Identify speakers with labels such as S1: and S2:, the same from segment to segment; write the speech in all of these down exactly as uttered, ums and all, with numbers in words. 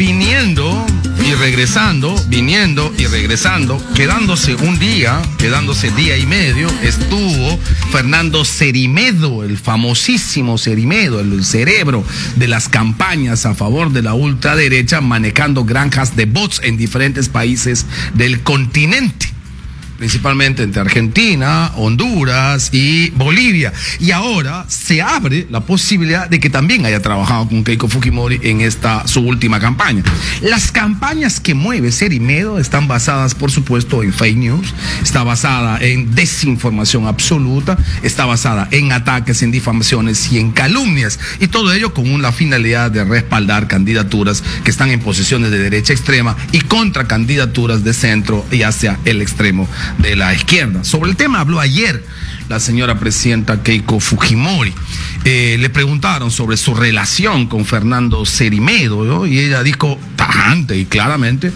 S1: viniendo y regresando, viniendo y regresando, quedándose un día, quedándose día y medio, estuvo Fernando Cerimedo, el famosísimo Cerimedo, el cerebro de las campañas a favor de la ultraderecha, manejando granjas de bots en diferentes países del continente, principalmente entre Argentina, Honduras y Bolivia. Y ahora se abre la posibilidad de que también haya trabajado con Keiko Fujimori en esta su última campaña. Las campañas que mueve Cerimedo están basadas, por supuesto, en fake news, está basada en desinformación absoluta, está basada en ataques, en difamaciones y en calumnias, y todo ello con una finalidad de respaldar candidaturas que están en posiciones de derecha extrema y contra candidaturas de centro y hacia el extremo de la izquierda. Sobre el tema habló ayer la señora presidenta Keiko Fujimori. Eh, le preguntaron sobre su relación con Fernando Cerimedo, ¿no? Y ella dijo tajante y claramente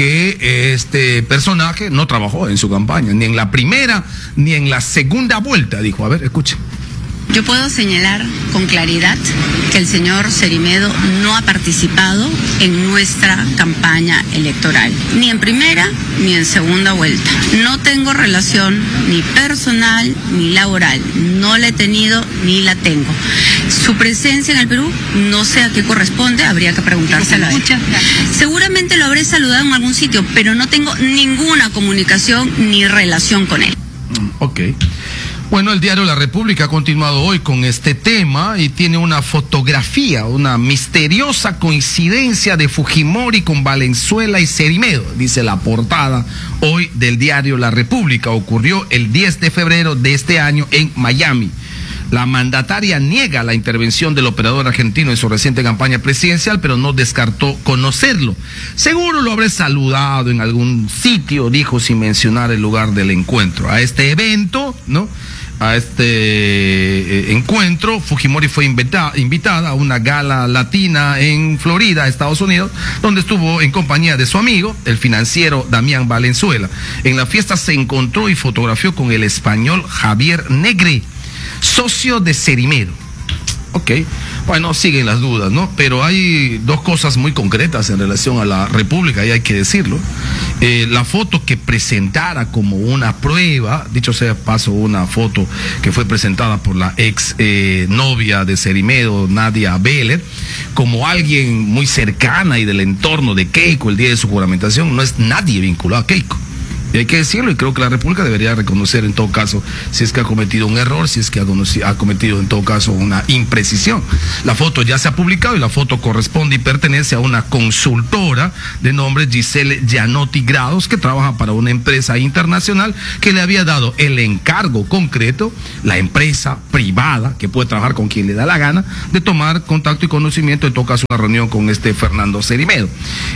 S1: que este personaje no trabajó en su campaña, ni en la primera ni en la segunda vuelta. Dijo, a ver, escuche.
S2: Yo puedo señalar con claridad que el señor Cerimedo no ha participado en nuestra campaña electoral, ni en primera ni en segunda vuelta. No tengo relación ni personal ni laboral, no la he tenido ni la tengo. Su presencia en el Perú no sé a qué corresponde, habría que preguntárselo a él. Seguramente lo habré saludado en algún sitio, pero no tengo ninguna comunicación ni relación con él.
S1: Ok. Bueno, el diario La República ha continuado hoy con este tema y tiene una fotografía, una misteriosa coincidencia de Fujimori con Valenzuela y Cerimedo, dice la portada hoy del diario La República. Ocurrió el diez de febrero de este año en Miami. La mandataria niega la intervención del operador argentino en su reciente campaña presidencial, pero no descartó conocerlo. Seguro lo habré saludado en algún sitio, dijo sin mencionar el lugar del encuentro. A este evento, ¿no? A este eh, encuentro, Fujimori fue invita, invitada a una gala latina en Florida, Estados Unidos, donde estuvo en compañía de su amigo, el financiero Damián Valenzuela. En la fiesta se encontró y fotografió con el español Javier Negre, socio de Cerimedo. Ok, bueno, siguen las dudas, ¿no? Pero hay dos cosas muy concretas en relación a La República, y hay que decirlo. Eh, la foto que presentara como una prueba, dicho sea paso, una foto que fue presentada por la ex eh, novia de Cerimedo, Nadia Vélez, como alguien muy cercana y del entorno de Keiko el día de su juramentación, no es nadie vinculado a Keiko. Y hay que decirlo, y creo que la República debería reconocer en todo caso si es que ha cometido un error, si es que ha, ha cometido en todo caso una imprecisión. La foto ya se ha publicado y la foto corresponde y pertenece a una consultora de nombre Giselle Gianotti Grados, que trabaja para una empresa internacional que le había dado el encargo concreto, la empresa privada, que puede trabajar con quien le da la gana, de tomar contacto y conocimiento, en todo caso una reunión con este Fernando Cerimedo.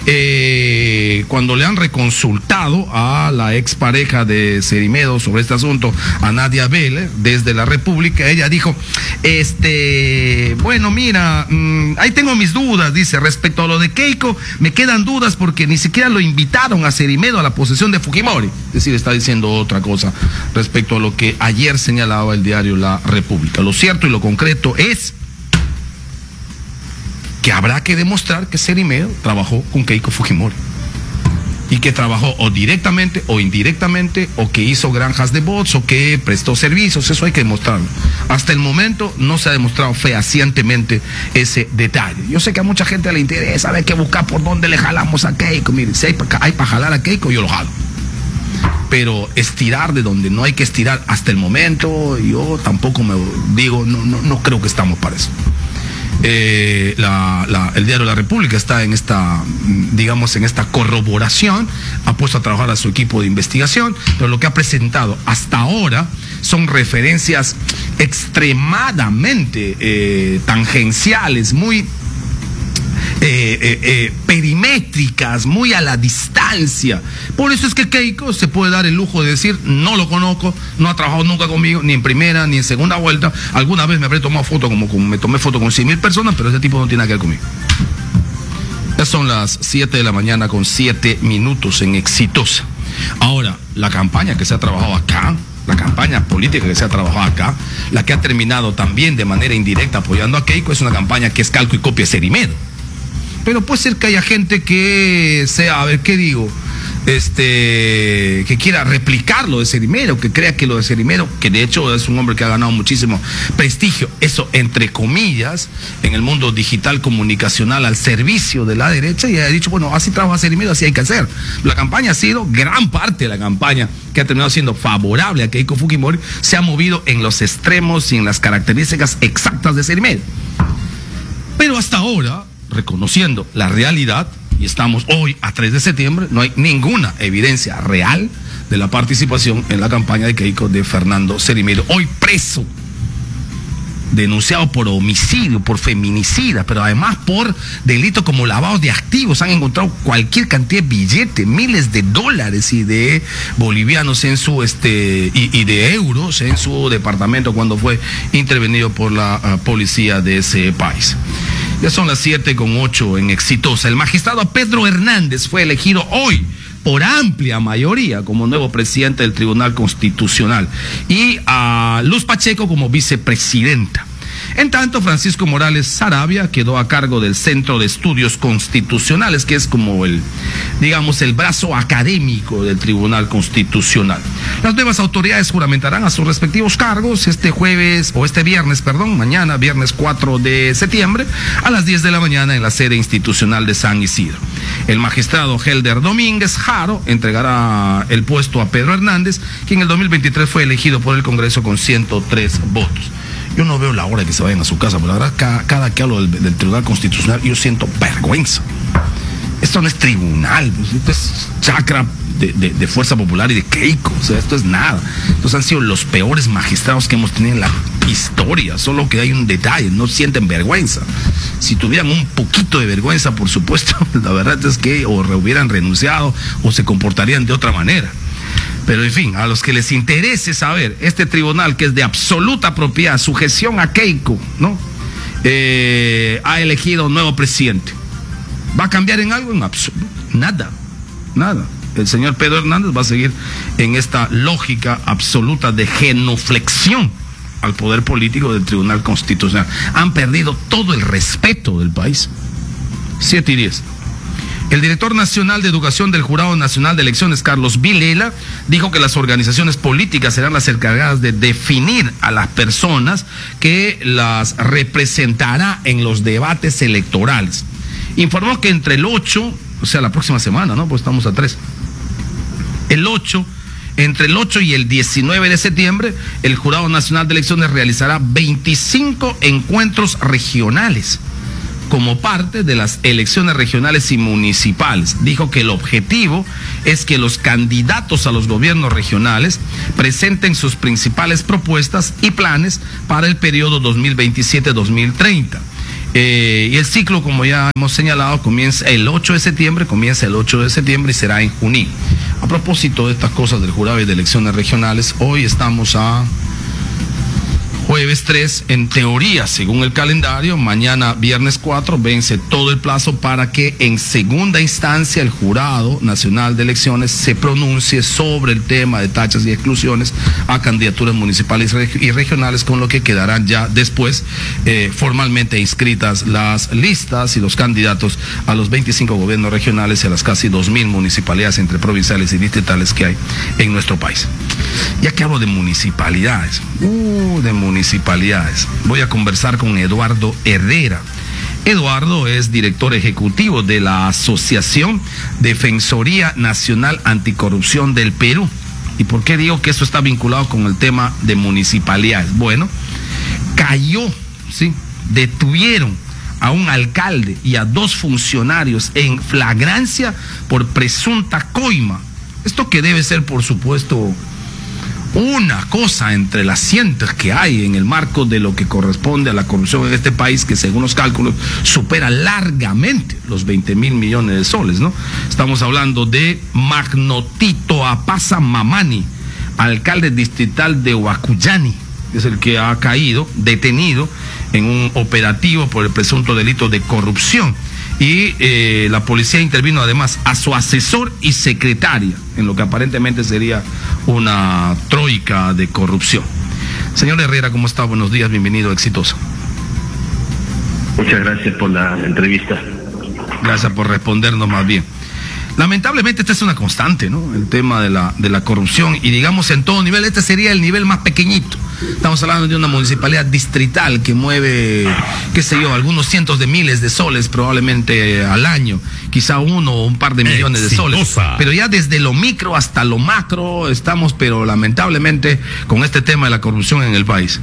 S1: Eh, cuando le han reconsultado a la expareja de Cerimedo sobre este asunto, a Nadia Vélez, desde La República, ella dijo, este, bueno, mira, mmm, ahí tengo mis dudas, dice, respecto a lo de Keiko, me quedan dudas porque ni siquiera lo invitaron a Cerimedo a la posesión de Fujimori. Es decir, está diciendo otra cosa respecto a lo que ayer señalaba el diario La República. Lo cierto y lo concreto es que habrá que demostrar que Cerimedo trabajó con Keiko Fujimori, y que trabajó o directamente o indirectamente, o que hizo granjas de bots, o que prestó servicios. Eso hay que demostrarlo. Hasta el momento no se ha demostrado fehacientemente ese detalle. Yo sé que a mucha gente le interesa, hay que buscar por dónde le jalamos a Keiko. Miren, si hay para pa jalar a Keiko, yo lo jalo. Pero estirar de donde no hay que estirar hasta el momento, yo tampoco me digo, no, no, no creo que estamos para eso. Eh, la, la, el diario La República está en esta, digamos, en esta corroboración, ha puesto a trabajar a su equipo de investigación, pero lo que ha presentado hasta ahora son referencias extremadamente eh, tangenciales, muy Eh, eh, eh, perimétricas, muy a la distancia. Por eso es que Keiko se puede dar el lujo de decir, no lo conozco, no ha trabajado nunca conmigo, ni en primera ni en segunda vuelta. Alguna vez me habré tomado foto, como, como me tomé foto con cien mil personas, pero ese tipo no tiene nada que ver conmigo. Ya son las siete de la mañana con siete minutos en Exitosa. Ahora, la campaña que se ha trabajado acá, la campaña política que se ha trabajado acá, la que ha terminado también de manera indirecta apoyando a Keiko, es una campaña que es calco y copia de Cerimedo. pero puede ser que haya gente que sea, a ver, ¿qué digo? Este, que quiera replicar lo de Cerimero, que crea que lo de Cerimero, que de hecho es un hombre que ha ganado muchísimo prestigio, eso entre comillas, en el mundo digital comunicacional al servicio de la derecha, y ha dicho, bueno, así trabaja Cerimero, así hay que hacer. La campaña ha sido, gran parte de la campaña que ha terminado siendo favorable a Keiko Fujimori, se ha movido en los extremos y en las características exactas de Cerimero. Pero hasta ahora, reconociendo la realidad, y estamos hoy a tres de septiembre, no hay ninguna evidencia real de la participación en la campaña de Keiko de Fernando Cerimero, hoy preso, denunciado por homicidio, por feminicida, pero además por delito como lavado de activos. Han encontrado cualquier cantidad de billetes, miles de dólares y de bolivianos en su este y, y de euros en su departamento cuando fue intervenido por la uh, policía de ese país. Ya son las siete con ocho en Exitosa. El magistrado Pedro Hernández fue elegido hoy por amplia mayoría como nuevo presidente del Tribunal Constitucional y a Luz Pacheco como vicepresidenta. En tanto, Francisco Morales Sarabia quedó a cargo del Centro de Estudios Constitucionales, que es como el, digamos, el brazo académico del Tribunal Constitucional. Las nuevas autoridades juramentarán a sus respectivos cargos este jueves, o este viernes, perdón, mañana, viernes cuatro de septiembre, a las diez de la mañana en la sede institucional de San Isidro. El magistrado Helder Domínguez Jaro entregará el puesto a Pedro Hernández, quien en el dos mil veintitrés fue elegido por el Congreso con ciento tres votos. Yo no veo la hora de que se vayan a su casa, pero la verdad, cada, cada que hablo del, del Tribunal Constitucional, yo siento vergüenza. Esto no es tribunal, esto es chacra de, de, de Fuerza Popular y de Keiko, o sea, esto es nada. Estos han sido los peores magistrados que hemos tenido en la historia, solo que hay un detalle, no sienten vergüenza. Si tuvieran un poquito de vergüenza, por supuesto, la verdad es que o hubieran renunciado o se comportarían de otra manera. Pero en fin, a los que les interese saber, este tribunal que es de absoluta propiedad, sujeción a Keiko, ¿no? Eh, ha elegido un nuevo presidente. ¿Va a cambiar en algo? En absoluto. Nada, nada. El señor Pedro Hernández va a seguir en esta lógica absoluta de genuflexión al poder político del Tribunal Constitucional. Han perdido todo el respeto del país. Siete y diez. El director nacional de Educación del Jurado Nacional de Elecciones, Carlos Vilela, dijo que las organizaciones políticas serán las encargadas de definir a las personas que las representará en los debates electorales. Informó que entre el ocho, o sea, la próxima semana, ¿no? Pues estamos a tres. El ocho, entre el ocho y el diecinueve de septiembre, el Jurado Nacional de Elecciones realizará veinticinco encuentros regionales como parte de las elecciones regionales y municipales. Dijo que el objetivo es que los candidatos a los gobiernos regionales presenten sus principales propuestas y planes para el periodo dos mil veintisiete a dos mil treinta. Eh, y el ciclo, como ya hemos señalado, comienza el ocho de septiembre, comienza el ocho de septiembre y será en Junín. A propósito de estas cosas del jurado y de elecciones regionales, hoy estamos a jueves tres, en teoría, según el calendario, mañana viernes cuatro, vence todo el plazo para que en segunda instancia el Jurado Nacional de Elecciones se pronuncie sobre el tema de tachas y exclusiones a candidaturas municipales y regionales, con lo que quedarán ya después eh, formalmente inscritas las listas y los candidatos a los veinticinco gobiernos regionales y a las casi dos mil municipalidades entre provinciales y distritales que hay en nuestro país. Ya que hablo de municipalidades, uh, de municipalidades, municipalidades. Voy a conversar con Eduardo Herrera. Eduardo es director ejecutivo de la Asociación Defensoría Nacional Anticorrupción del Perú. ¿Y por qué digo que eso está vinculado con el tema de municipalidades? Bueno, cayó, ¿sí? Detuvieron a un alcalde y a dos funcionarios en flagrancia por presunta coima. Esto que debe ser, por supuesto, una cosa entre las cientos que hay en el marco de lo que corresponde a la corrupción en este país, que según los cálculos supera largamente los veinte mil millones de soles, ¿no? Estamos hablando de Magnotito Apaza Mamani, alcalde distrital de Huacuyani, es el que ha caído detenido en un operativo por el presunto delito de corrupción. Y eh, la policía intervino además a su asesor y secretaria en lo que aparentemente sería una troika de corrupción. Señor Herrera, ¿cómo está? Buenos días, bienvenido a Exitosa.
S3: Muchas gracias por la entrevista.
S1: Gracias por respondernos más bien. Lamentablemente esta es una constante, ¿no? El tema de la, de la corrupción, y digamos en todo nivel. Este sería el nivel más pequeñito. Estamos hablando de una municipalidad distrital que mueve, qué sé yo, algunos cientos de miles de soles probablemente al año, quizá uno o un par de millones Exitosa. de soles. Pero ya desde lo micro hasta lo macro estamos, pero lamentablemente, con este tema de la corrupción en el país.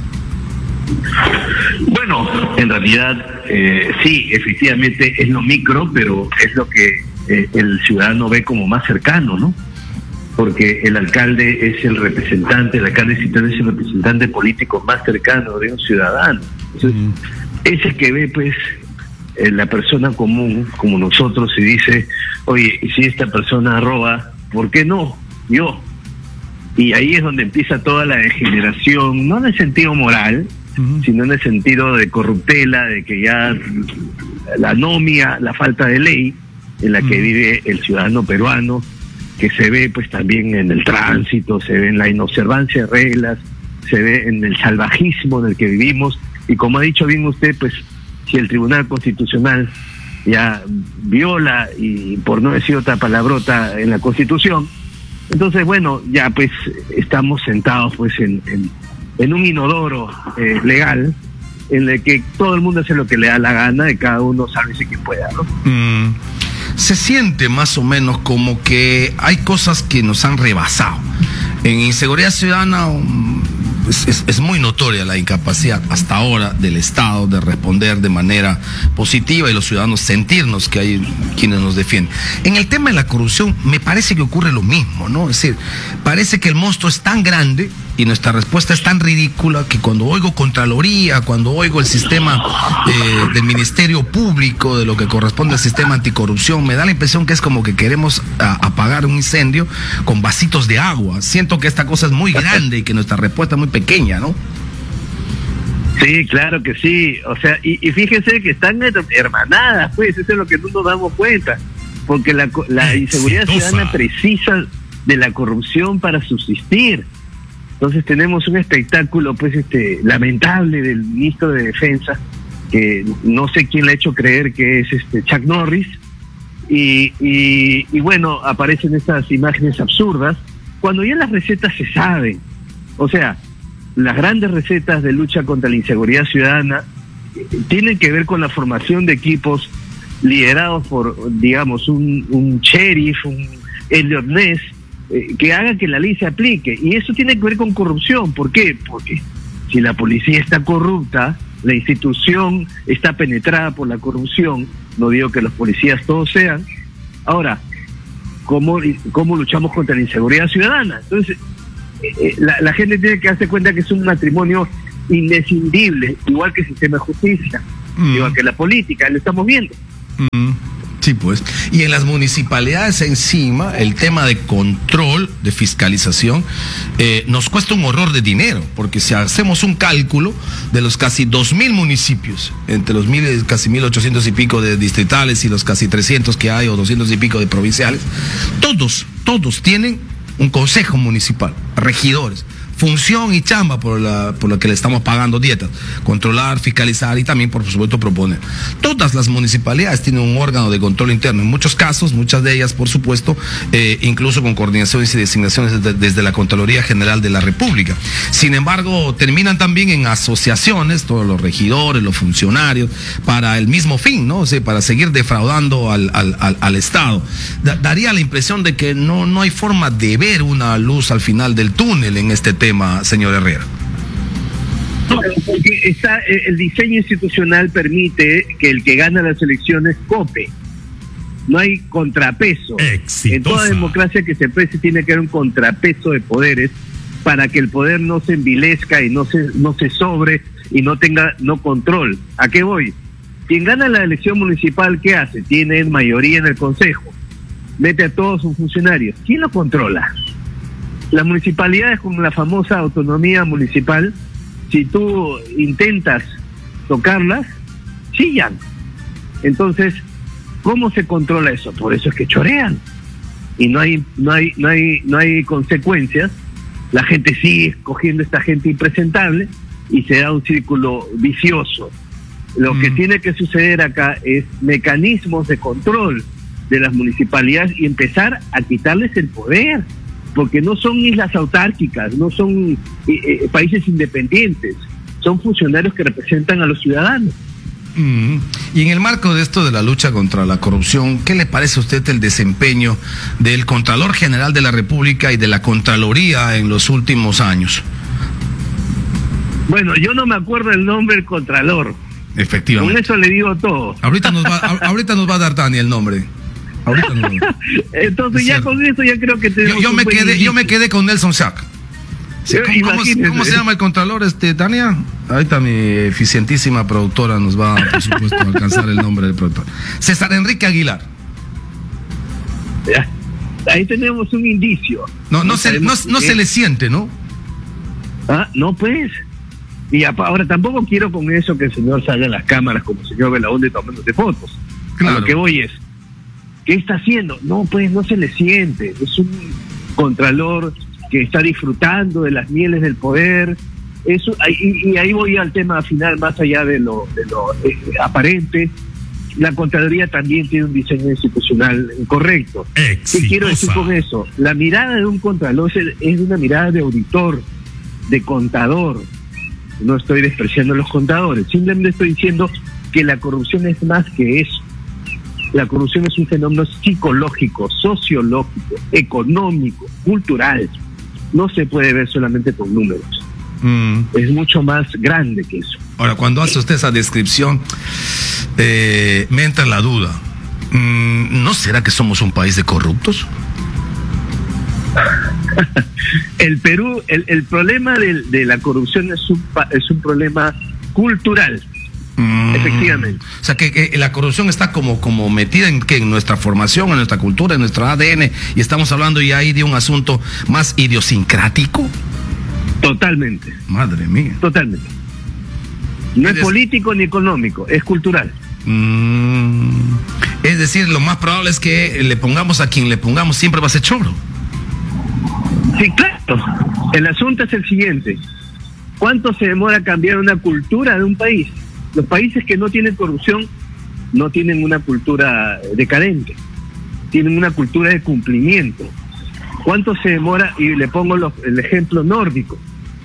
S3: Bueno, en realidad eh, sí, efectivamente es lo micro, pero es lo que eh, el ciudadano ve como más cercano, ¿no? Porque el alcalde es el representante, el alcalde distrital es el representante político más cercano de un ciudadano. Entonces, mm. ese que ve, pues, eh, la persona común, como nosotros, y dice, oye, si esta persona roba, ¿por qué no? Yo. Y ahí es donde empieza toda la degeneración, no en el sentido moral, uh-huh. sino en el sentido de corruptela, de que ya la anomia, la falta de ley en la que uh-huh. vive el ciudadano peruano, que se ve pues también en el tránsito, se ve en la inobservancia de reglas, se ve en el salvajismo en el que vivimos, y como ha dicho bien usted, pues si el Tribunal Constitucional ya viola, y por no decir otra palabrota, en la Constitución, entonces bueno, ya pues estamos sentados pues en, en, en un inodoro eh, legal, en el que todo el mundo hace lo que le da la gana, y cada uno sálvese quien pueda, ¿no?
S1: Mm. Se siente más o menos como que hay cosas que nos han rebasado. En inseguridad ciudadana um, es, es, es muy notoria la incapacidad hasta ahora del Estado de responder de manera positiva, y los ciudadanos sentirnos que hay quienes nos defienden. En el tema de la corrupción me parece que ocurre lo mismo, ¿no? Es decir, parece que el monstruo es tan grande y nuestra respuesta es tan ridícula que cuando oigo Contraloría, cuando oigo el sistema eh, del Ministerio Público, de lo que corresponde al sistema anticorrupción, me da la impresión que es como que queremos a, apagar un incendio con vasitos de agua. Siento que esta cosa es muy grande y que nuestra respuesta es muy pequeña, ¿no?
S3: Sí, claro que sí. O sea, y, y fíjense que están hermanadas, pues, eso es lo que no nos damos cuenta. Porque la, la inseguridad ciudadana precisa de la corrupción para subsistir. Entonces tenemos un espectáculo pues este lamentable del ministro de Defensa, que no sé quién le ha hecho creer que es este Chuck Norris, y, y, y bueno, aparecen estas imágenes absurdas, cuando ya las recetas se saben. O sea, las grandes recetas de lucha contra la inseguridad ciudadana eh, tienen que ver con la formación de equipos liderados por, digamos, un, un sheriff, un Elliot Ness, Eh, que haga que la ley se aplique, y eso tiene que ver con corrupción. ¿Por qué? Porque si la policía está corrupta, la institución está penetrada por la corrupción. No digo que los policías todos sean. Ahora, ¿cómo, cómo luchamos contra la inseguridad ciudadana? Entonces, eh, la, la gente tiene que darse cuenta que es un matrimonio indescindible, igual que el sistema de justicia, mm. igual que la política, lo estamos viendo.
S1: Mm. Sí, pues. Y en las municipalidades encima, el tema de control, de fiscalización, eh, nos cuesta un horror de dinero, porque si hacemos un cálculo de los casi dos mil municipios, entre los mil, casi mil ochocientos y pico de distritales y los casi trescientos que hay, o doscientos y pico de provinciales, todos, todos tienen un consejo municipal, regidores, función y chamba por la por lo que le estamos pagando dietas, controlar, fiscalizar y también, por supuesto, proponer. Todas las municipalidades tienen un órgano de control interno, en muchos casos, muchas de ellas, por supuesto, eh, incluso con coordinaciones y designaciones desde, desde la Contraloría General de la República. Sin embargo, terminan también en asociaciones, todos los regidores, los funcionarios, para el mismo fin, ¿no? O sea, para seguir defraudando al, al, al, al Estado. Da, daría la impresión de que no, no hay forma de ver una luz al final del túnel en este tema. Tema, señor Herrera.
S3: No, porque está, el diseño institucional permite que el que gana las elecciones cope. No hay contrapeso. Exitosa. En toda democracia que se precie tiene que haber un contrapeso de poderes para que el poder no se envilezca y no se no se sobre y no tenga no control. ¿A qué voy? Quien gana la elección municipal, ¿qué hace? Tiene mayoría en el consejo, mete a todos sus funcionarios. ¿Quién lo controla? Las municipalidades, con la famosa autonomía municipal, si tú intentas tocarlas, chillan. Entonces, ¿cómo se controla eso? Por eso es que chorean y no hay no hay no hay no hay consecuencias. La gente sigue escogiendo a esta gente impresentable y se da un círculo vicioso. Lo
S1: Mm.
S3: que tiene que suceder acá es mecanismos de control de las municipalidades y empezar a quitarles el poder, porque no son islas autárquicas, no son eh, eh, países independientes, son funcionarios que representan a los ciudadanos.
S1: Mm. Y en el marco de esto de la lucha contra la corrupción, ¿qué le parece a usted el desempeño del Contralor General de la República y de la Contraloría en los últimos años?
S3: Bueno, yo no me acuerdo el nombre del Contralor.
S1: Efectivamente.
S3: Con eso le digo todo.
S1: Ahorita nos va, a, ahorita nos va a dar Dani el nombre. Ahorita nos va.
S3: Entonces
S1: Es
S3: ya
S1: cierto.
S3: con eso ya creo que tenemos
S1: Yo, yo
S3: un
S1: me
S3: buen
S1: quedé, yo me
S3: indicio.
S1: quedé con Nelson Sack. Sí,
S3: Yo-
S1: ¿Cómo, cómo,
S3: imagínese.
S1: cómo se llama el Contralor, este, Tania? Ahorita mi eficientísima productora nos va, por supuesto, a alcanzar el nombre del productor. César Enrique Aguilar.
S3: Ya. Ahí tenemos un indicio.
S1: No, no, se, no,
S3: sabemos
S1: no
S3: qué
S1: se
S3: es.
S1: le siente, ¿no?
S3: Ah, no, pues. Y apa- ahora tampoco quiero con eso que el señor salga en las cámaras como el señor Belaúnde tomándose fotos.
S1: Claro.
S3: A lo que voy es, ¿qué está haciendo? No, pues no se le siente. Es un contralor que está disfrutando de las mieles del poder. Eso, y, y ahí voy al tema final, más allá de lo, de lo eh, aparente. La Contraloría también tiene un diseño institucional incorrecto. ¿Qué quiero decir con eso? La mirada de un contralor es, es una mirada de auditor, de contador. No estoy despreciando a los contadores, simplemente estoy diciendo que la corrupción es más que eso. La corrupción es un fenómeno psicológico, sociológico, económico, cultural. No se puede ver solamente con números.
S1: Mm.
S3: Es mucho más grande que eso.
S1: Ahora, cuando hace usted esa descripción, eh, me entra la duda. Mm, ¿No será que somos un país de corruptos?
S3: El Perú, el, el problema de, de la corrupción es un, pa- es un problema cultural.
S1: Mm.
S3: Efectivamente.
S1: O sea, que, que la corrupción está como, como metida en, que en nuestra formación, en nuestra cultura, en nuestro A D N, y estamos hablando ya ahí de un asunto más idiosincrático.
S3: Totalmente,
S1: Madre mía.
S3: totalmente. No es
S1: Es-
S3: político ni económico, es cultural.
S1: Mm. Es decir, lo más probable es que le pongamos a quien le pongamos, siempre va a ser choro.
S3: Sí, claro. El asunto es el siguiente. ¿Cuánto se demora cambiar una cultura de un país? Los países que no tienen corrupción no tienen una cultura decadente, tienen una cultura de cumplimiento. ¿Cuánto se demora? Y le pongo los, el ejemplo nórdico.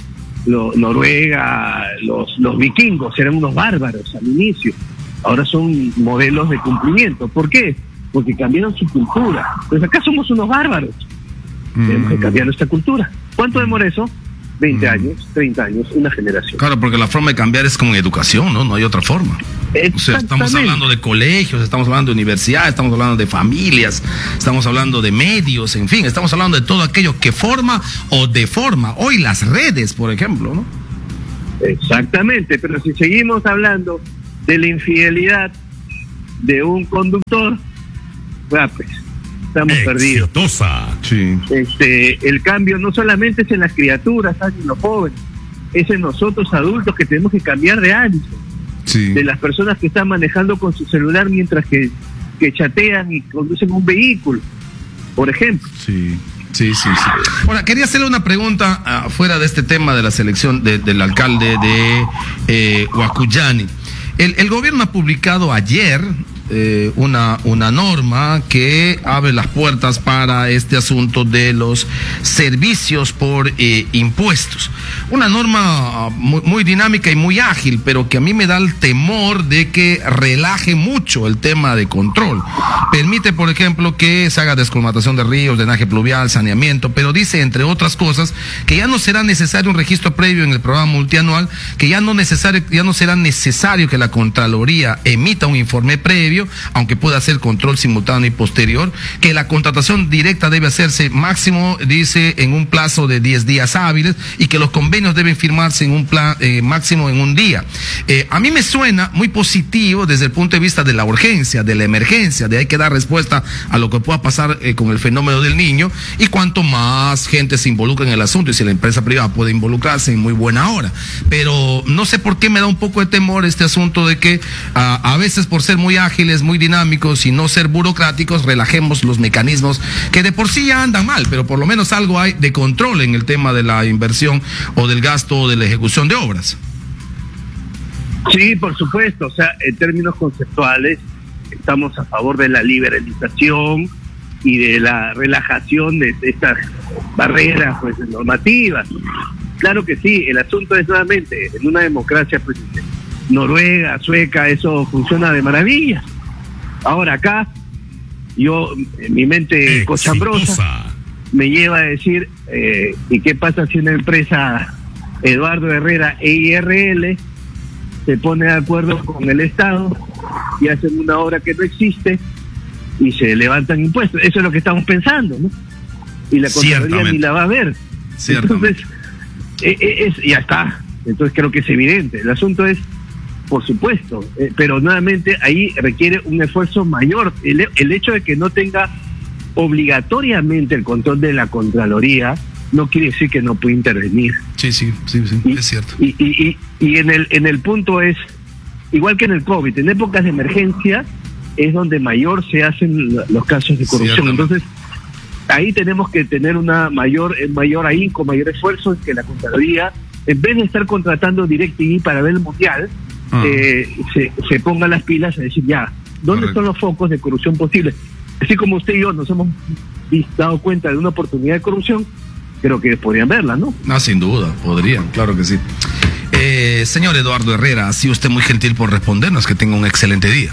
S3: Lo, Noruega, los, los vikingos eran unos bárbaros al inicio. Ahora son modelos de cumplimiento. ¿Por qué? Porque cambiaron su cultura. Pues acá somos unos bárbaros. Tenemos que cambiar nuestra cultura. ¿Cuánto demora eso? veinte
S1: Mm.
S3: años, treinta años, una generación.
S1: Claro, porque la forma de cambiar es con educación, ¿no? No hay otra forma. O sea, estamos
S3: Exactamente.
S1: hablando de colegios, estamos hablando de universidades, estamos hablando de familias, estamos hablando de medios, en fin, estamos hablando de todo aquello que forma o deforma. Hoy las redes, por ejemplo, ¿no?
S3: Exactamente, pero si seguimos hablando de la infidelidad de un conductor, ah, pues, estamos perdidos.
S1: Sí.
S3: Este, el cambio no solamente es en las criaturas, en los jóvenes, es en nosotros adultos que tenemos que cambiar de hábito.
S1: Sí.
S3: De las personas que están manejando con su celular mientras que, que chatean y conducen un vehículo, por ejemplo.
S1: Sí. Sí, sí, sí. Ahora, quería hacerle una pregunta uh, fuera de este tema de la selección de, del alcalde de eh, Huacuyani. El, el gobierno ha publicado ayer eh, una, una norma que abre las puertas para este asunto de los servicios por eh, impuestos. Una norma uh, muy, muy dinámica y muy ágil, pero que a mí me da el temor de que relaje mucho el tema de control. Permite, por ejemplo, que se haga descolmatación de ríos, drenaje pluvial, saneamiento, pero dice, entre otras cosas, que ya no será necesario un registro previo en el programa multianual, que ya no, necesario, ya no será necesario que la Contraloría emita un informe previo, aunque pueda hacer control simultáneo y posterior, que la contratación directa debe hacerse máximo, dice, en un plazo de diez días hábiles, y que los convenios deben firmarse en un plan eh, máximo en un día. Eh, a mí me suena muy positivo desde el punto de vista de la urgencia, de la emergencia, de hay que dar respuesta a lo que pueda pasar eh, con el fenómeno del niño, y cuanto más gente se involucra en el asunto, y si la empresa privada puede involucrarse en muy buena hora. Pero no sé por qué me da un poco de temor este asunto de que a, a veces, por ser muy ágiles, muy dinámicos y no ser burocráticos, relajemos los mecanismos que de por sí ya andan mal, pero por lo menos algo hay de control en el tema de la inversión o del gasto o de la ejecución de obras.
S3: Sí, por supuesto, o sea, en términos conceptuales estamos a favor de la liberalización y de la relajación de estas barreras pues normativas. Claro que sí, el asunto es nuevamente, en una democracia pues Noruega, Sueca, eso funciona de maravilla. Ahora acá, yo, en mi mente Exitosa. cochambrosa, me lleva a decir, eh, ¿y qué pasa si una empresa Eduardo Herrera E I R L se pone de acuerdo con el Estado y hacen una obra que no existe y se levantan impuestos? Eso es lo que estamos pensando, ¿no? Y la Contraloría ni la va a ver. Entonces, eh, es, ya está. Entonces creo que es evidente. El asunto es, por supuesto, eh, pero nuevamente ahí requiere un esfuerzo mayor. El, el hecho de que no tenga obligatoriamente el control de la Contraloría no quiere decir que no puede intervenir.
S1: Sí, sí, sí, sí, y, es cierto.
S3: Y, y, y, y en el en el punto es, igual que en el COVID, en épocas de emergencia es donde mayor se hacen los casos de corrupción. Entonces, ahí tenemos que tener una mayor mayor ahínco, mayor esfuerzo en que la Contraloría, en vez de estar contratando DirecTV para ver el Mundial, ah. eh, se, se ponga las pilas a decir, ya, ¿dónde Correcto. Están los focos de corrupción posibles? Así como usted y yo nos hemos dado cuenta de una oportunidad de corrupción, creo que podrían verla, ¿no?
S1: Ah, sin duda, podrían, claro que sí. Eh, señor Eduardo Herrera, ha sido usted muy gentil por respondernos, que tenga un excelente día.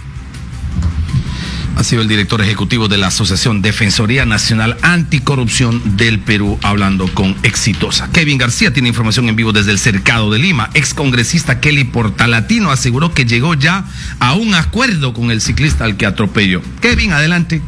S1: Ha sido el director ejecutivo de la Asociación Defensoría Nacional Anticorrupción del Perú, hablando con Exitosa. Kevin García tiene información en vivo desde el Cercado de Lima. Excongresista Kelly Portalatino aseguró que llegó ya a un acuerdo con el ciclista al que atropelló. Kevin, adelante.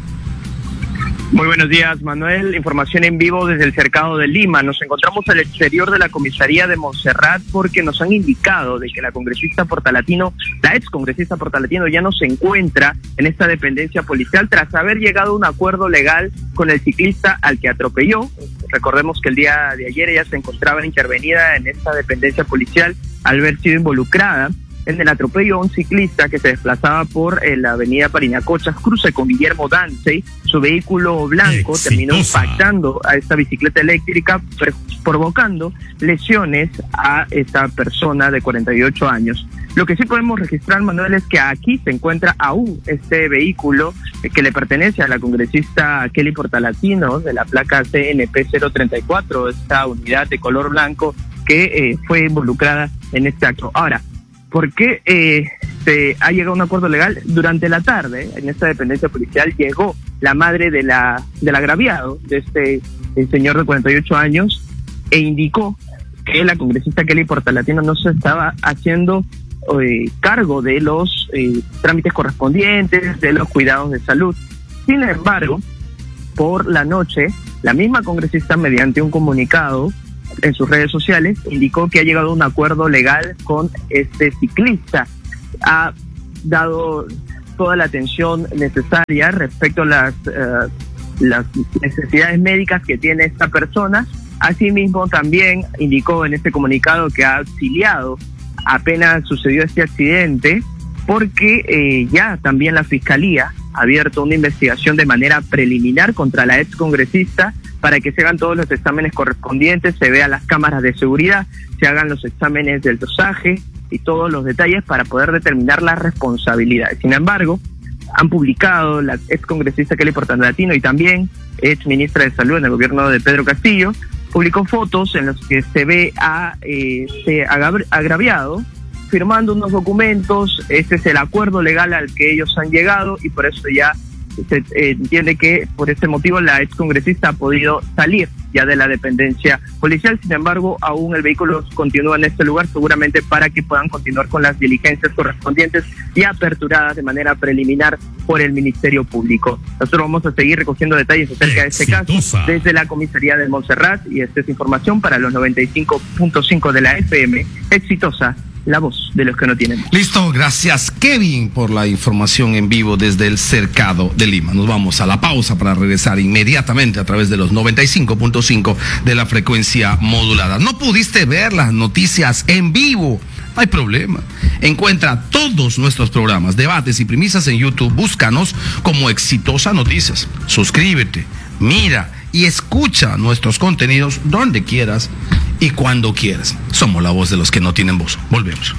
S4: Muy buenos días, Manuel. Información en vivo desde el Cercado de Lima. Nos encontramos al exterior de la comisaría de Montserrat porque nos han indicado de que la congresista Portalatino, la ex congresista Portalatino, ya no se encuentra en esta dependencia policial tras haber llegado a un acuerdo legal con el ciclista al que atropelló. Recordemos que el día de ayer ella se encontraba intervenida en esta dependencia policial al haber sido involucrada en el atropello a un ciclista que se desplazaba por eh, la avenida Parinacochas, cruce con Guillermo Dance. Su vehículo blanco Exitosa. terminó impactando a esta bicicleta eléctrica, provocando lesiones a esta persona de cuarenta y ocho años. Lo que sí podemos registrar, Manuel, es que aquí se encuentra aún este vehículo eh, que le pertenece a la congresista Kelly Portalatino, de la placa C N P cero treinta y cuatro, esta unidad de color blanco que eh, fue involucrada en este acto. Ahora, ¿por qué eh, se ha llegado a un acuerdo legal? Durante la tarde, en esta dependencia policial, llegó la madre de la del agraviado, de este el señor de cuarenta y ocho años, e indicó que la congresista Kelly Portalatino no se estaba haciendo eh, cargo de los eh, trámites correspondientes, de los cuidados de salud. Sin embargo, por la noche, la misma congresista, mediante un comunicado en sus redes sociales, indicó que ha llegado a un acuerdo legal con este ciclista. Ha dado toda la atención necesaria respecto a las, uh, las necesidades médicas que tiene esta persona. Asimismo, también indicó en este comunicado que ha auxiliado apenas sucedió este accidente, porque eh, ya también la Fiscalía ha abierto una investigación de manera preliminar contra la ex congresista para que se hagan todos los exámenes correspondientes, se vean las cámaras de seguridad, se hagan los exámenes del dosaje y todos los detalles para poder determinar las responsabilidades. Sin embargo, han publicado la ex congresista Kelly Portalatino y también ex ministra de Salud en el gobierno de Pedro Castillo, publicó fotos en las que se ve a eh, este agraviado firmando unos documentos. Este es el acuerdo legal al que ellos han llegado y por eso ya se eh, entiende que por este motivo la ex congresista ha podido salir ya de la dependencia policial. Sin embargo, aún el vehículo continúa en este lugar, seguramente para que puedan continuar con las diligencias correspondientes y aperturadas de manera preliminar por el Ministerio Público. Nosotros vamos a seguir recogiendo detalles acerca de este caso desde la comisaría de Montserrat, y esta es información para los noventa y cinco punto cinco de la F M. Exitosa, la voz de los que no tienen.
S1: Listo, gracias Kevin por la información en vivo desde el Cercado de Lima. Nos vamos a la pausa para regresar inmediatamente a través de los noventa y cinco punto cinco de la frecuencia modulada. ¿No pudiste ver las noticias en vivo? No hay problema. Encuentra todos nuestros programas, debates y premisas en YouTube. Búscanos como Exitosa Noticias. Suscríbete, mira y escucha nuestros contenidos donde quieras y cuando quieras. Somos la voz de los que no tienen voz. Volvemos.